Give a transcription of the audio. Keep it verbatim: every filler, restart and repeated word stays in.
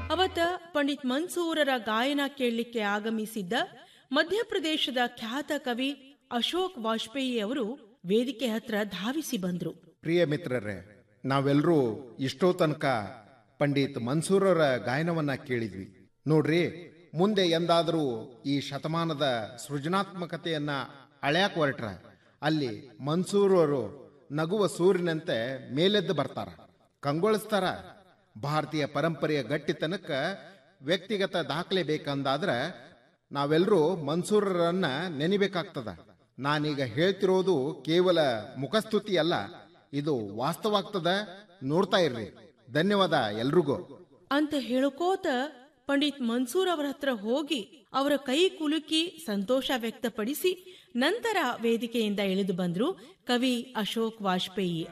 ಅವತ್ತ ಪಂಡಿತ್ ಮನ್ಸೂರರ ಗಾಯನ ಕೇಳಲಿಕ್ಕೆ ಆಗಮಿಸಿದ್ದ ಮಧ್ಯಪ್ರದೇಶದ ಖ್ಯಾತ ಕವಿ ಅಶೋಕ್ ವಾಜಪೇಯಿ ಅವರು ವೇದಿಕೆ ಹತ್ರ ಧಾವಿಸಿ ಬಂದ್ರು. ಪ್ರಿಯ ಮಿತ್ರರೇ, ನಾವೆಲ್ಲರೂ ಇಷ್ಟೋ ತನಕ ಪಂಡಿತ್ ಮನ್ಸೂರರ ಗಾಯನವನ್ನ ಕೇಳಿದ್ವಿ. ನೋಡ್ರಿ, ಮುಂದೆ ಎಂದಾದರೂ ಈ ಶತಮಾನದ ಸೃಜನಾತ್ಮಕತೆಯನ್ನ ಅಳ್ಯಾಕ ಹೊರಟ್ರ ಅಲ್ಲಿ ಮನ್ಸೂರರು ನಗುವ ಸೂರ್ಯನಂತೆ ಮೇಲೆದ್ದು ಬರ್ತಾರ, ಕಂಗೊಳಿಸ್ತಾರ. ಭಾರತೀಯ ಪರಂಪರೆಯ ಗಟ್ಟಿತನಕ್ಕ ವ್ಯಕ್ತಿಗತ ದಾಖಲೆ ಬೇಕಂದಾದ್ರ ನಾವೆಲ್ಲರೂ ಮನ್ಸೂರರನ್ನ ನೆನಿಬೇಕಾಗ್ತದ. ನಾನೀಗ ಹೇಳ್ತಿರೋದು ಕೇವಲ ಮುಖಸ್ತುತಿ ಅಲ್ಲ, ಇದು ವಾಸ್ತವಾಗ್ತದ. ನೋಡ್ತಾ ಇರ್ರಿ. ಧನ್ಯವಾದ ಎಲ್ರಿಗೂ ಅಂತ ಹೇಳಕೋತ ಪಂಡಿತ್ ಮನ್ಸೂರ್ ಅವರ ಹತ್ರ ಹೋಗಿ ಅವರ ಕೈ ಕುಲುಕಿ ಸಂತೋಷ ವ್ಯಕ್ತಪಡಿಸಿ ನಂತರ ವೇದಿಕೆಯಿಂದ ಇಳಿದು ಬಂದ್ರು ಕವಿ ಅಶೋಕ್ ವಾಜಪೇಯಿ.